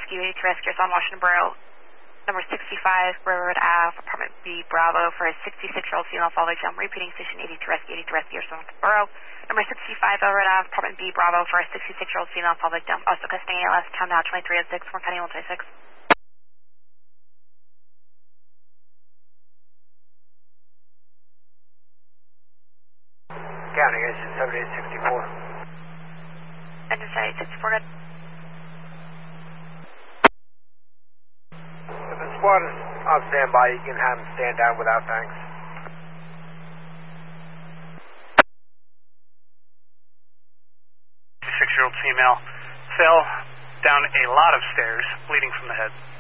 Rescue, 82 Rescuers on Washington Borough. Number 65, Railroad Ave, apartment B, Bravo, for a 66-year-old female fall victim. Repeating station 82 Rescuers on Washington Borough. Number 65, Railroad Ave, apartment B, Bravo, for a 66-year-old female fall victim. Also custody ALS, town now 2306, Warren County 126. County, engine 7864. Engine 7864, good. If the squad is on standby, you can have them stand down without thanks. Six-year-old female fell down a lot of stairs, bleeding from the head.